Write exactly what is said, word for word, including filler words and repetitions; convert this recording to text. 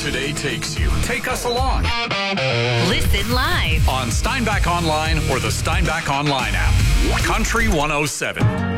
today takes you. Take us along. Listen live On Steinbach Online or the Steinbach Online app. Country one oh seven.